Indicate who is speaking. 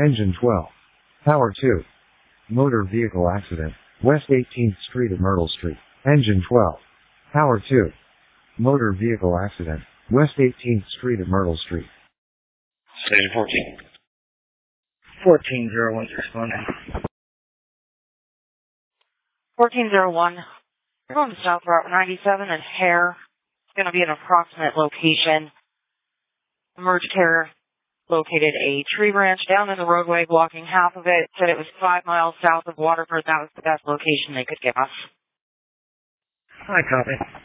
Speaker 1: Engine 12. Power 2. Motor vehicle accident. West 18th Street at Myrtle Street. Engine 12. Power 2. Motor vehicle accident. West 18th Street at Myrtle Street.
Speaker 2: Station 14.
Speaker 3: 1401 responding.
Speaker 4: 1401. You're going to South Route 97 and Hare. It's going to be an approximate location. Emerge Care located a tree branch down in the roadway blocking half of it. Said it was 5 miles south of Waterford. That was the best location they could give us.
Speaker 3: I copy.